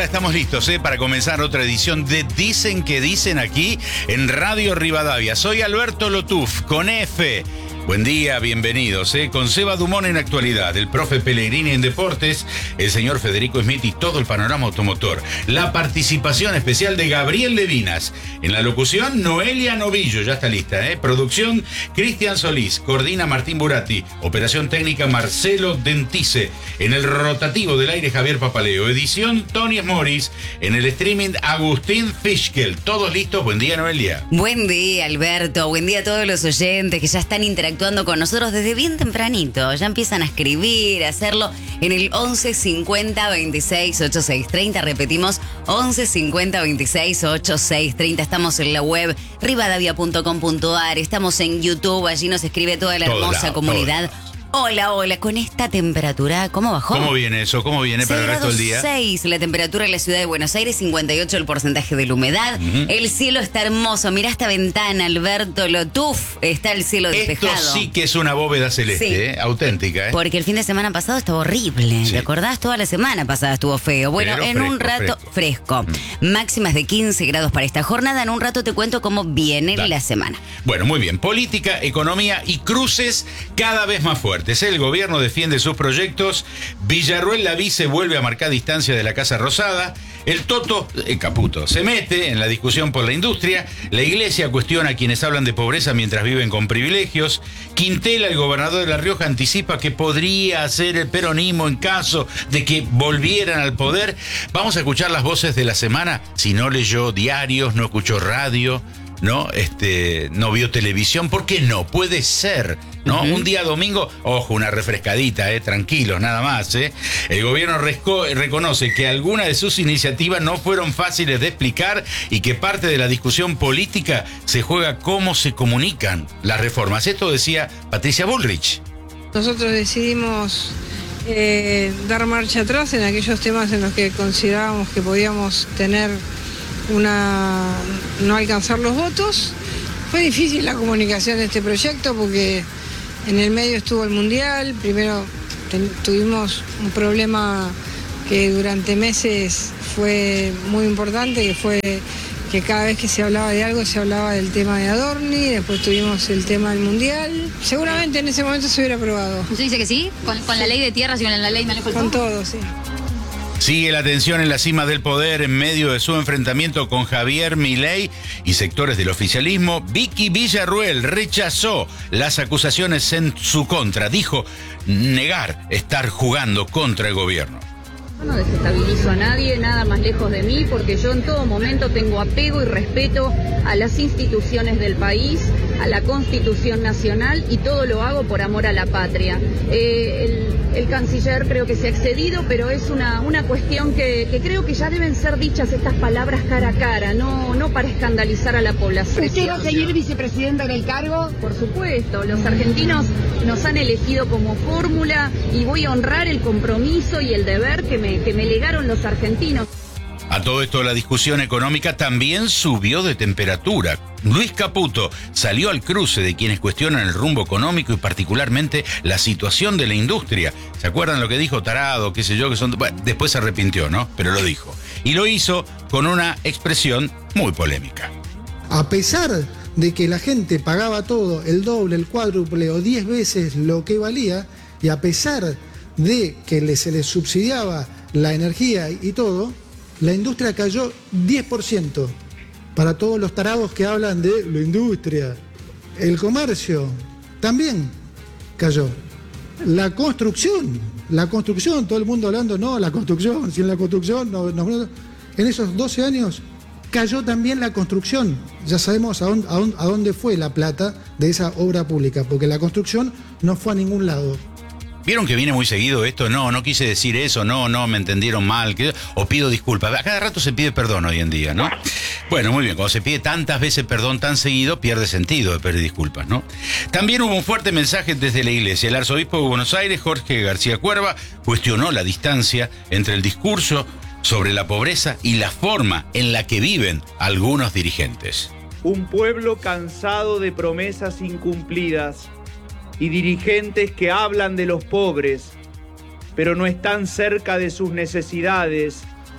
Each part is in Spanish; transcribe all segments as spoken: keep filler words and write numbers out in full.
estamos listos ¿eh? para comenzar otra edición de Dicen que Dicen aquí en Radio Rivadavia. Soy Alberto Lotuf, con F. Buen día, bienvenidos, ¿eh? Con Seba Dumont en actualidad, el profe Pellegrini en deportes, el señor Federico Smith y todo el panorama automotor. La participación especial de Gabriel Levinas. En la locución, Noelia Novillo, ya está lista, ¿eh? Producción, Cristian Solís, coordina Martín Buratti, operación técnica Marcelo Dentice, en el rotativo del aire Javier Papaleo, edición Tony Morris, en el streaming Agustín Fischkel. Todos listos, buen día Noelia. Buen día Alberto, buen día a todos los oyentes que ya están interactuando con nosotros desde bien tempranito. Ya empiezan a escribir, a hacerlo en el once cincuenta veintiséis ochenta y seis treinta. Repetimos, once cincuenta veintiséis ochenta y seis treinta. Estamos en la web rivadavia punto com punto ar. Estamos en YouTube, allí nos escribe toda la Todo hermosa lado, comunidad. Hola, hola, con esta temperatura, ¿cómo bajó? ¿Cómo viene eso? ¿Cómo viene para el resto del día? seis la temperatura en la ciudad de Buenos Aires, cincuenta y ocho el porcentaje de la humedad. Uh-huh. El cielo está hermoso, mirá esta ventana, Alberto Lotuf, está el cielo despejado. Esto sí que es una bóveda celeste, sí. ¿eh? Auténtica. ¿eh? Porque el fin de semana pasado estaba horrible, sí. ¿Te acordás? Toda la semana pasada estuvo feo. Bueno, Pero en fresco, un rato, fresco. fresco. Mm. Máximas de quince grados para esta jornada. En un rato te cuento cómo viene Dale. la semana. Bueno, muy bien. Política, economía y cruces cada vez más fuertes. El gobierno defiende sus proyectos. Villarruel la vice vuelve a marcar distancia de la Casa Rosada. El Toto, el Caputo, se mete en la discusión por la industria. La Iglesia cuestiona a quienes hablan de pobreza mientras viven con privilegios. Quintela, el gobernador de La Rioja, anticipa que podría hacer el peronismo en caso de que volvieran al poder. Vamos a escuchar las voces de la semana. Si no leyó diarios, no escuchó radio, ¿no? Este, no vio televisión, ¿por qué no? Puede ser, ¿no? Uh-huh. Un día domingo, ojo, una refrescadita, eh, tranquilos, nada más, eh. El gobierno resco- reconoce que algunas de sus iniciativas no fueron fáciles de explicar y que parte de la discusión política se juega cómo se comunican las reformas. Esto decía Patricia Bullrich. Nosotros decidimos eh, dar marcha atrás en aquellos temas en los que considerábamos que podíamos tener una no alcanzar los votos. Fue difícil la comunicación de este proyecto porque en el medio estuvo el Mundial. Primero ten, tuvimos un problema que durante meses fue muy importante, que fue que cada vez que se hablaba de algo se hablaba del tema de Adorni. Después tuvimos el tema del Mundial. Seguramente en ese momento se hubiera aprobado. ¿Usted dice que sí? ¿Con, con la ley de tierras y con la ley manejo del Con todo, sí. Sigue la tensión en la cima del poder en medio de su enfrentamiento con Javier Milei y sectores del oficialismo. Vicky Villarruel rechazó las acusaciones en su contra. Dijo negar estar jugando contra el gobierno. Yo no desestabilizo a nadie, nada más lejos de mí, porque yo en todo momento tengo apego y respeto a las instituciones del país, a la Constitución Nacional, y todo lo hago por amor a la patria. Eh, el, el canciller creo que se ha excedido, pero es una, una cuestión que, que creo que ya deben ser dichas estas palabras cara a cara, no, no para escandalizar a la población. ¿Usted va a seguir vicepresidenta en el cargo? Por supuesto, los argentinos nos han elegido como fórmula y voy a honrar el compromiso y el deber que me que me legaron los argentinos. A todo esto, la discusión económica también subió de temperatura. Luis Caputo salió al cruce de quienes cuestionan el rumbo económico y particularmente la situación de la industria. ¿Se acuerdan lo que dijo Tarado, qué sé yo, que son... Bueno, después se arrepintió, ¿no? Pero lo dijo. Y lo hizo con una expresión muy polémica. A pesar de que la gente pagaba todo, el doble, el cuádruple o diez veces lo que valía, y a pesar de que le, se les subsidiaba la energía y todo, la industria cayó diez por ciento. Para todos los tarados que hablan de la industria, el comercio también cayó. La construcción, la construcción, todo el mundo hablando, no, la construcción, sin la construcción, no, no, en esos doce años cayó también la construcción. Ya sabemos a dónde, a dónde, a dónde fue la plata de esa obra pública, porque la construcción no fue a ningún lado. ¿Vieron que viene muy seguido esto? No, no quise decir eso, no, no, me entendieron mal, que, o pido disculpas. A cada rato se pide perdón hoy en día, ¿no? Bueno, muy bien, cuando se pide tantas veces perdón tan seguido, pierde sentido de pedir disculpas, ¿no? También hubo un fuerte mensaje desde la Iglesia. El arzobispo de Buenos Aires, Jorge García Cuerva, cuestionó la distancia entre el discurso sobre la pobreza y la forma en la que viven algunos dirigentes. Un pueblo cansado de promesas incumplidas y dirigentes que hablan de los pobres, pero no están cerca de sus necesidades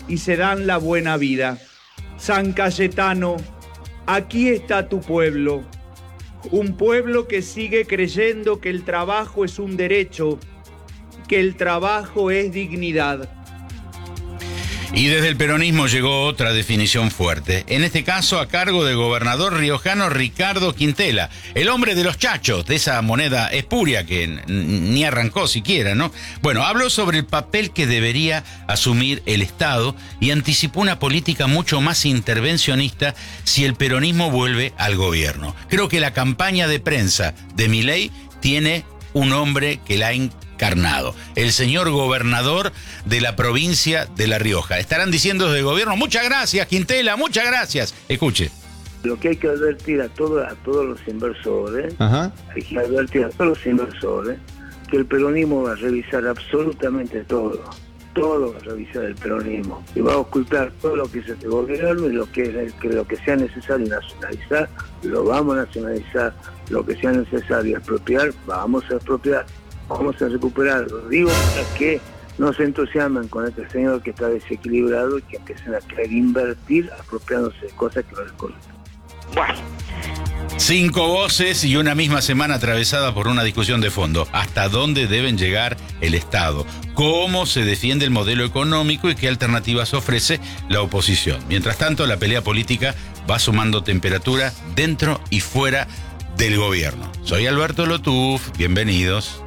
y se dan la buena vida. San Cayetano, aquí está tu pueblo. Un pueblo que sigue creyendo que el trabajo es un derecho, que el trabajo es dignidad. Y desde el peronismo llegó otra definición fuerte, en este caso a cargo del gobernador riojano Ricardo Quintela, el hombre de los chachos, de esa moneda espuria que n- ni arrancó siquiera, ¿no? Bueno, habló sobre el papel que debería asumir el Estado y anticipó una política mucho más intervencionista si el peronismo vuelve al gobierno. Creo que la campaña de prensa de Milei tiene un hombre que la ha encarnado, el señor gobernador de la provincia de La Rioja. Estarán diciendo desde el gobierno, muchas gracias, Quintela, muchas gracias. Escuche. Lo que hay que advertir a, todo, a todos los inversores, Ajá. hay que advertir a todos los inversores que el peronismo va a revisar absolutamente todo. Todo va a revisar el peronismo. Y va a ocultar todo lo que es este gobierno y lo que, que lo que sea necesario nacionalizar, lo vamos a nacionalizar. Lo que sea necesario expropiar, vamos a expropiar. Vamos a recuperar. Lo digo para que no se entusiasmen con este señor que está desequilibrado y que empiecen a querer invertir apropiándose de cosas que no les corresponden. Bueno. Cinco voces y una misma semana atravesada por una discusión de fondo. ¿Hasta dónde deben llegar el Estado? ¿Cómo se defiende el modelo económico y qué alternativas ofrece la oposición? Mientras tanto, la pelea política va sumando temperatura dentro y fuera del gobierno. Soy Alberto Lotuf, bienvenidos.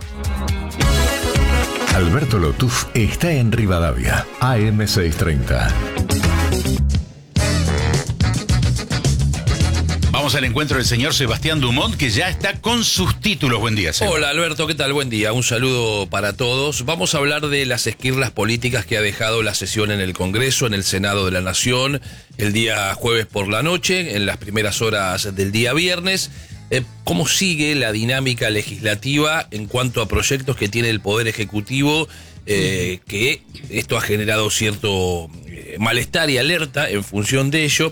Alberto Lotuf está en Rivadavia, A M seiscientos treinta. Vamos al encuentro del señor Sebastián Dumont, que ya está con sus títulos. Buen día, Seba. Hola, Alberto, ¿qué tal? Buen día. Un saludo para todos. Vamos a hablar de las esquirlas políticas que ha dejado la sesión en el Congreso, en el Senado de la Nación, el día jueves por la noche, en las primeras horas del día viernes. Eh, ¿Cómo sigue la dinámica legislativa en cuanto a proyectos que tiene el Poder Ejecutivo? Eh, que esto ha generado cierto eh, malestar y alerta en función de ello.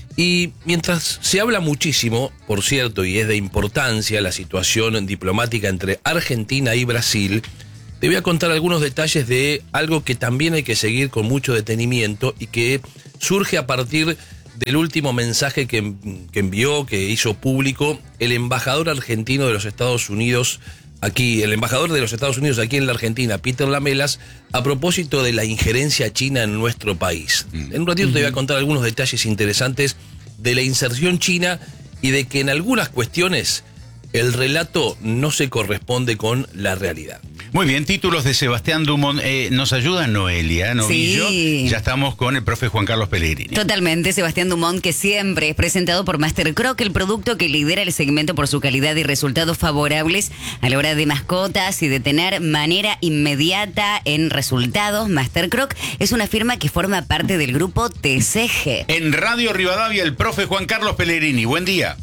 Y mientras se habla muchísimo, por cierto, y es de importancia la situación diplomática entre Argentina y Brasil, te voy a contar algunos detalles de algo que también hay que seguir con mucho detenimiento y que surge a partir del último mensaje que, que envió, que hizo público el embajador argentino de los Estados Unidos aquí, el embajador de los Estados Unidos aquí en la Argentina, Peter Lamelas, a propósito de la injerencia china en nuestro país. En un ratito te voy a contar algunos detalles interesantes de la inserción china y de que en algunas cuestiones el relato no se corresponde con la realidad. Muy bien, títulos de Sebastián Dumont. Eh, nos ayuda Noelia Novillo. Sí. Ya estamos con el profe Juan Carlos Pellegrini. Totalmente, Sebastián Dumont, que siempre es presentado por Master Croc, el producto que lidera el segmento por su calidad y resultados favorables a la hora de mascotas y de tener manera inmediata en resultados. Master Croc es una firma que forma parte del grupo T C G. En Radio Rivadavia, el profe Juan Carlos Pellegrini. Buen día.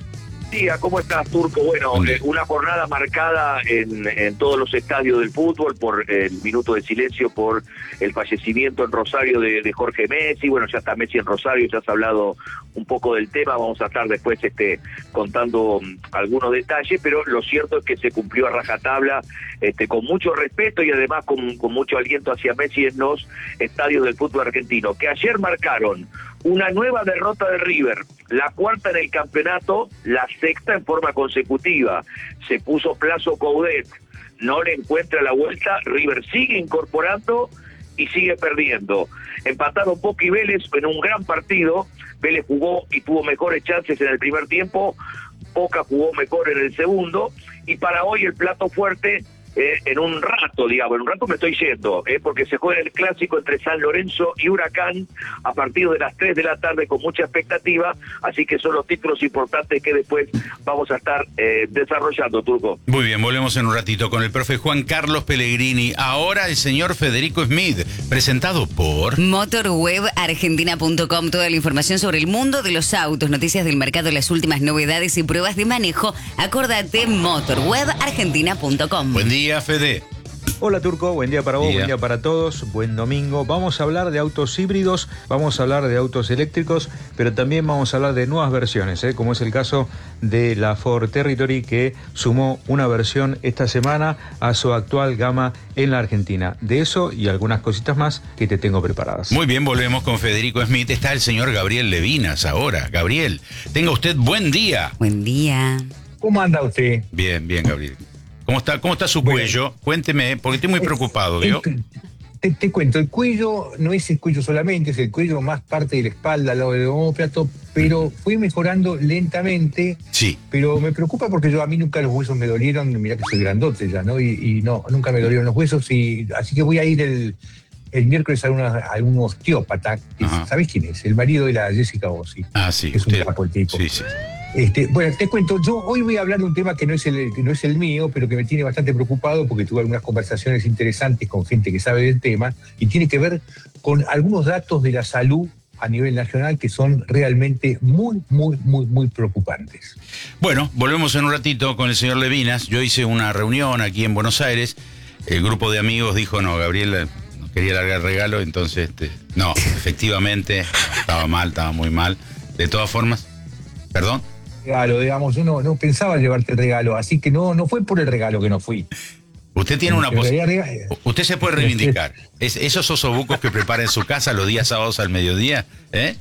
Día, ¿cómo estás, Turco? Bueno, eh, una jornada marcada en, en todos los estadios del fútbol por el minuto de silencio por el fallecimiento en Rosario de, de Jorge Messi. Bueno, ya está Messi en Rosario, ya has hablado un poco del tema, vamos a estar después este, contando um, algunos detalles, pero lo cierto es que se cumplió a rajatabla, este, con mucho respeto y además con, con mucho aliento hacia Messi en los estadios del fútbol argentino, que ayer marcaron una nueva derrota de River, la cuarta en el campeonato, la sexta en forma consecutiva. Se puso Plazo Coudet, no le encuentra la vuelta, River sigue incorporando y sigue perdiendo. Empataron Boca y Vélez en un gran partido, Vélez jugó y tuvo mejores chances en el primer tiempo, Boca jugó mejor en el segundo, y para hoy el plato fuerte, Eh, en un rato, digamos, en un rato me estoy yendo, eh, porque se juega el clásico entre San Lorenzo y Huracán a partir de las tres de la tarde con mucha expectativa, así que son los títulos importantes que después vamos a estar eh, desarrollando, Turco. Muy bien, volvemos en un ratito con el profe Juan Carlos Pellegrini. Ahora el señor Federico Smith, presentado por motorweb argentina punto com, toda la información sobre el mundo de los autos, noticias del mercado, las últimas novedades y pruebas de manejo. Acordate, motorweb argentina punto com. Buen día, Fede. Hola Turco, buen día para vos, Día. buen día para todos, buen domingo. Vamos a hablar de autos híbridos, vamos a hablar de autos eléctricos, pero también vamos a hablar de nuevas versiones, ¿eh? Como es el caso de la Ford Territory, que sumó una versión esta semana a su actual gama en la Argentina. De eso y algunas cositas más que te tengo preparadas. Muy bien, volvemos con Federico Smith. Está el señor Gabriel Levinas ahora. Gabriel, tenga usted buen día. Buen día. ¿Cómo anda usted? Bien, bien, Gabriel. ¿Cómo está, cómo está su cuello? Cuénteme, porque estoy muy preocupado, ¿vio? Te, te cuento, el cuello no es el cuello solamente, es el cuello más parte de la espalda, al lado del omóplato, pero fui mejorando lentamente. Sí. Pero me preocupa porque yo a mí nunca los huesos me dolieron, mirá que soy grandote ya, ¿no? Y, y no, nunca me dolieron los huesos, y así que voy a ir el, el miércoles a, una, a un osteópata, que, ¿sabés quién es? El marido de la Jessica Bossi. Ah, sí. Que es un capo el tipo. Sí, sí. Este, bueno, te cuento, yo hoy voy a hablar de un tema que no es el que no es el mío, pero que me tiene bastante preocupado porque tuve algunas conversaciones interesantes con gente que sabe del tema y tiene que ver con algunos datos de la salud a nivel nacional que son realmente muy, muy, muy, muy preocupantes. Bueno, volvemos en un ratito con el señor Levinas. Yo hice una reunión aquí en Buenos Aires. El grupo de amigos dijo, no, Gabriel no quería largar el regalo, entonces, este, no, efectivamente, estaba mal, estaba muy mal. De todas formas, perdón. Regalo, digamos, yo no, no pensaba llevarte el regalo, así que no, no fue por el regalo que no fui. Usted tiene una posibilidad. Usted se puede reivindicar. Es, esos osobucos que prepara en su casa los días sábados al mediodía, ¿eh?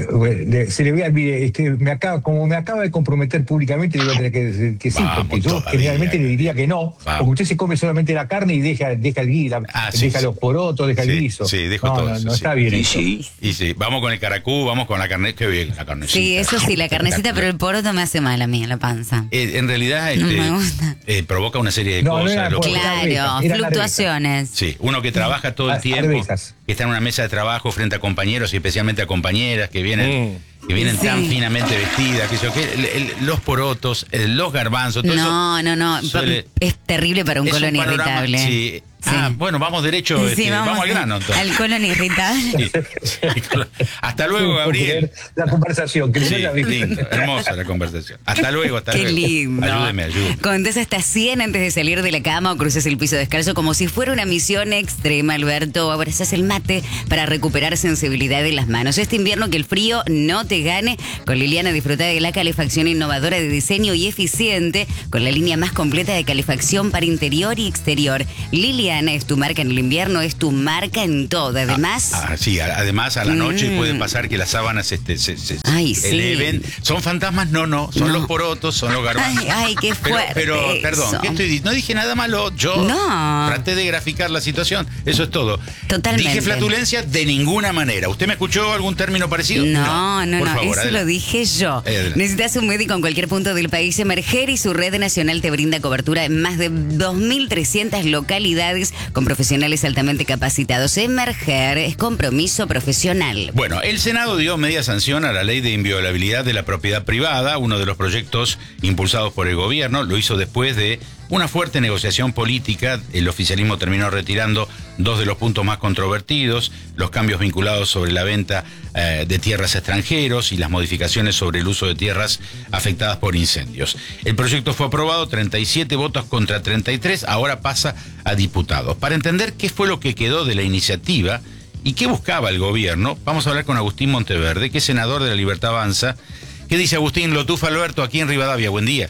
Se le ve, mire, este, me acaba, como me acaba de comprometer públicamente, le voy a tener que decir que sí, Vamos, porque yo todavía. generalmente le diría que no, Vamos. porque usted se come solamente la carne y deja, deja el guiso, Ah, sí, deja sí. los porotos, deja Sí, el guiso. sí, dejo no, todo no, eso, no sí. está bien Y eso. sí, y sí, vamos con el caracú, vamos con la carne, qué bien, la carnecita. Sí, eso sí, la carnecita, pero el poroto me hace mal a mí en la panza. Eh, en realidad No este, me gusta. eh, provoca una serie de No, no cosas. era lo- por- Claro, Eran fluctuaciones. Sí, uno que trabaja todo el Ar- tiempo, arvejas. que está en una mesa de trabajo frente a compañeros y especialmente a compañeras que vienen, que vienen Sí. tan finamente vestidas, que, yo, que el- el- los porotos, el- los garbanzos, todo No, eso no, no. suele- Es terrible para un es colon panorama- irritable. sí. Ah, bueno, vamos derecho, Sí, este, vamos, al grano entonces. Al colon irritable. Sí. Hasta luego, Gabriel. La conversación, que no Sí, la vi. lindo, hermosa la conversación. Hasta luego, hasta Qué luego. lindo. Ayúdeme, ayúdeme. Contás hasta cien antes de salir de la cama o cruces el piso descalzo como si fuera una misión extrema, Alberto. Abrazás el mate para recuperar sensibilidad de las manos. Este invierno que el frío no te gane. Con Liliana disfruta de la calefacción innovadora de diseño y eficiente con la línea más completa de calefacción para interior y exterior. Liliana es tu marca en el invierno, es tu marca en todo. Además... Ah, sí, a- además a la noche Mm. puede pasar que las sábanas este, se, se- se Ay, sí. eleven. ¿Son fantasmas? No, no. Son No. los porotos, son los garbanzos. Ay, ay, qué Pero, fuerte pero, perdón, eso. ¿qué estoy diciendo? No dije nada malo. Yo No. traté de graficar la situación. Eso es todo. Totalmente. ¿Dije flatulencia? De ninguna manera. ¿Usted me escuchó algún término parecido? No, no, Por no, favor, eso adelante. lo dije yo. Adelante. Necesitas un médico en cualquier punto del país. Emerger y su red nacional te brinda cobertura en más de dos mil trescientas localidades con profesionales altamente capacitados. Emerger es compromiso profesional. Bueno, el Senado dio media sanción a la ley de inviolabilidad de la propiedad privada, uno de los proyectos impulsados por el gobierno. Lo hizo después de una fuerte negociación política. El oficialismo terminó retirando dos de los puntos más controvertidos, los cambios vinculados sobre la venta eh, de tierras a extranjeros y las modificaciones sobre el uso de tierras afectadas por incendios. El proyecto fue aprobado, treinta y siete votos contra treinta y tres, ahora pasa a diputados. Para entender qué fue lo que quedó de la iniciativa y qué buscaba el gobierno, vamos a hablar con Agustín Monteverde, que es senador de la Libertad Avanza. ¿Qué dice Agustín Lotufa Alberto aquí en Rivadavia? Buen día.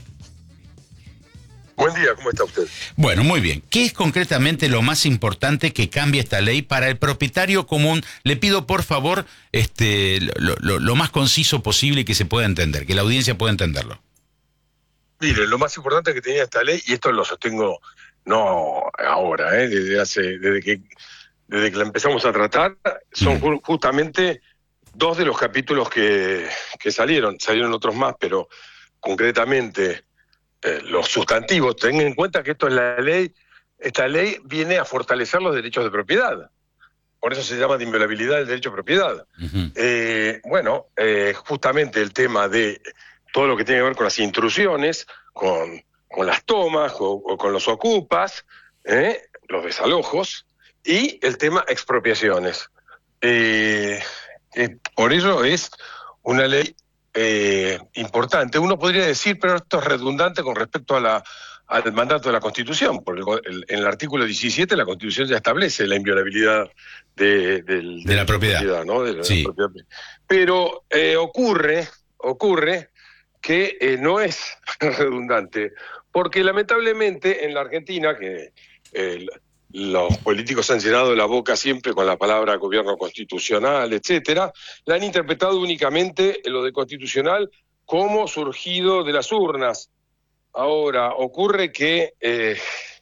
Buen día, ¿cómo está usted? Bueno, muy bien. ¿Qué es concretamente lo más importante que cambia esta ley para el propietario común? Le pido, por favor, este, lo, lo- lo más conciso posible y que se pueda entender, que la audiencia pueda entenderlo. Mire, lo más importante que tenía esta ley, y esto lo sostengo no ahora, ¿eh? desde hace, desde que desde que la empezamos a tratar, son ju- justamente dos de los capítulos que, que salieron, salieron otros más, pero concretamente eh, los sustantivos. Tengan en cuenta que esto es la ley, esta ley viene a fortalecer los derechos de propiedad. Por eso se llama de inviolabilidad del derecho de propiedad. Eh, bueno, eh, justamente el tema de todo lo que tiene que ver con las intrusiones, con, con las tomas o, o con los ocupas, ¿eh? los desalojos, y el tema expropiaciones. Eh, eh, por ello es una ley eh, importante. Uno podría decir, pero esto es redundante con respecto a la, al mandato de la Constitución, porque el, en el artículo diecisiete la Constitución ya establece la inviolabilidad de, del, de la propiedad, propiedad ¿no? De la, sí. de la propiedad. Pero eh, ocurre, ocurre que eh, no es redundante, porque lamentablemente en la Argentina, que eh, los políticos han llenado la boca siempre con la palabra gobierno constitucional, etcétera, la han interpretado únicamente lo de constitucional como surgido de las urnas. Ahora, ocurre que eh,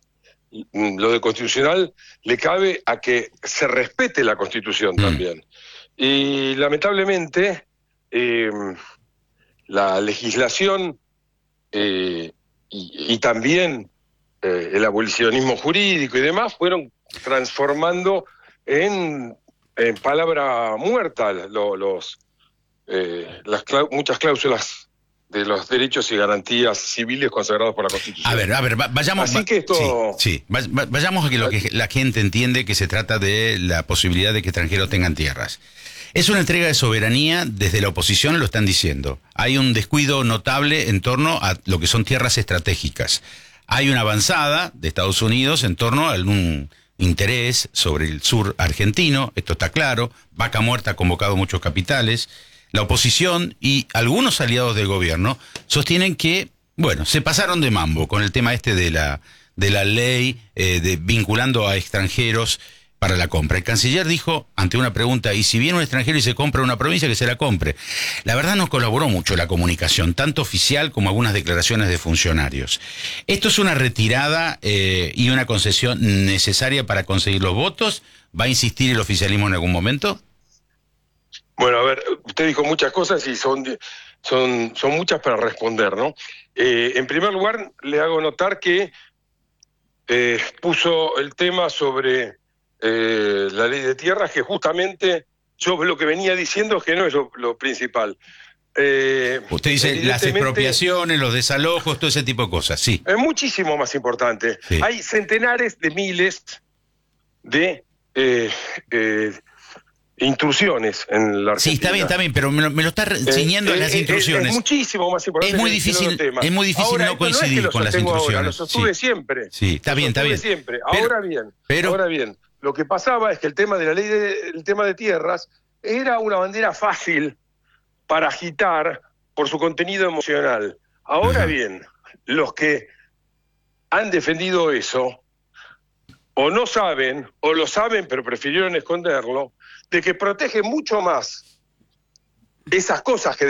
lo de constitucional le cabe a que se respete la Constitución mm. también. Y lamentablemente eh, la legislación eh, y, y también eh, el abolicionismo jurídico y demás fueron transformando en, en palabra muerta lo, los, eh, las clau- muchas cláusulas de los derechos y garantías civiles consagrados por la Constitución. A ver, a ver, vayamos... Así que esto... Sí, sí, vayamos a que lo que la gente entiende que se trata de la posibilidad de que extranjeros tengan tierras. Es una entrega de soberanía, desde la oposición lo están diciendo. Hay un descuido notable en torno a lo que son tierras estratégicas. Hay una avanzada de Estados Unidos en torno a un interés sobre el sur argentino, esto está claro. Vaca Muerta ha convocado muchos capitales. La oposición y algunos aliados del gobierno sostienen que, bueno, se pasaron de mambo con el tema este de la de la ley eh, de vinculando a extranjeros para la compra. El canciller dijo, ante una pregunta, y si viene un extranjero y se compra una provincia, que se la compre. La verdad no colaboró mucho la comunicación, tanto oficial como algunas declaraciones de funcionarios. ¿Esto es una retirada eh, y una concesión necesaria para conseguir los votos? ¿Va a insistir el oficialismo en algún momento? Bueno, a ver, usted dijo muchas cosas y son, son, son muchas para responder, ¿no? Eh, en primer lugar, le hago notar que eh, puso el tema sobre eh, la ley de tierras, que justamente yo lo que venía diciendo es que no es lo, lo principal. Eh, Usted dice las expropiaciones, los desalojos, todo ese tipo de cosas, sí. Es muchísimo más importante. Sí. Hay centenares de miles de... Eh, eh, intrusiones en la Argentina. Sí, está bien, está bien, pero me lo, me lo está ciñendo eh, en las eh, intrusiones. Es, es muchísimo más importante. Es muy difícil, es muy difícil ahora, no coincidir no es con las intrusiones. Ahora, lo sostuve sí. siempre. Sí, está lo bien, está bien. Siempre. Pero, ahora bien, pero, ahora bien, lo que pasaba es que el tema de la ley de, el tema de tierras era una bandera fácil para agitar por su contenido emocional. Ahora uh-huh. bien, los que han defendido eso o no saben, o lo saben pero prefirieron esconderlo, de que protege mucho más esas cosas que